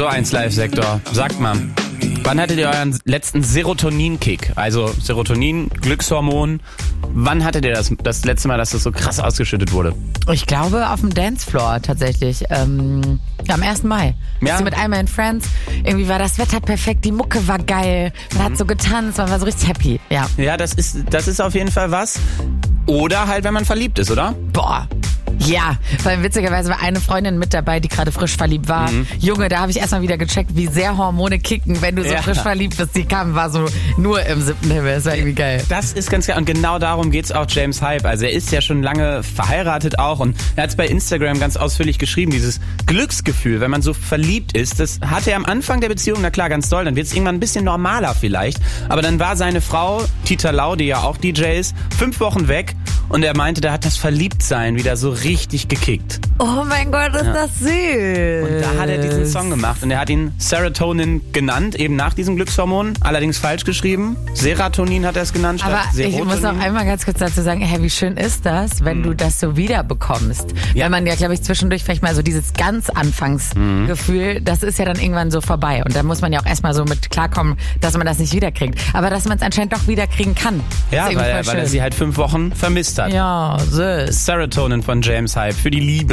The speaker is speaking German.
So, 1 Live-Sektor. Sagt mal, wann hattet ihr euren letzten Serotonin-Kick? Also Serotonin, Glückshormon. Wann hattet ihr das letzte Mal, dass das so krass ausgeschüttet wurde? Ich glaube auf dem Dancefloor tatsächlich. Am 1. Mai. Ja. So mit einmal in Friends. Irgendwie war das Wetter perfekt, die Mucke war geil. Man hat so getanzt, man war so richtig happy. Ja. Ja, das ist auf jeden Fall was. Oder halt, wenn man verliebt ist, oder? Boah. Ja, weil witzigerweise war eine Freundin mit dabei, die gerade frisch verliebt war. Junge, da habe ich erstmal wieder gecheckt, wie sehr Hormone kicken, wenn du so frisch verliebt bist. Die kam, war so nur im 7. Himmel. Das war irgendwie geil. Das ist ganz geil. Und genau darum geht's auch James Hype. Also er ist ja schon lange verheiratet auch und er hat es bei Instagram ganz ausführlich geschrieben, dieses Glücksgefühl, wenn man so verliebt ist, das hatte er am Anfang der Beziehung, na klar, ganz doll, dann wird es irgendwann ein bisschen normaler vielleicht. Aber dann war seine Frau, Tita Lau, die ja auch DJ ist, 5 Wochen weg und er meinte, da hat das Verliebtsein wieder so richtig gekickt. Oh mein Gott, ist das süß. Und da hat er diesen Song gemacht und er hat ihn Serotonin genannt, eben nach diesem Glückshormon, allerdings falsch geschrieben. Serotonin hat er es genannt statt Aber Serotonin. ich muss noch einmal ganz kurz dazu sagen, hey, wie schön ist das, wenn du das so wiederbekommst. Ja. Wenn man ja, glaube ich, zwischendurch vielleicht mal so dieses ganz Anfangsgefühl, das ist ja dann irgendwann so vorbei. Und da muss man ja auch erstmal so mit klarkommen, dass man das nicht wiederkriegt. Aber dass man es anscheinend doch wiederkriegen kann. Ja, weil er sie halt 5 Wochen vermisst hat. Ja, süß. Serotonin von James Hype für die Liebe.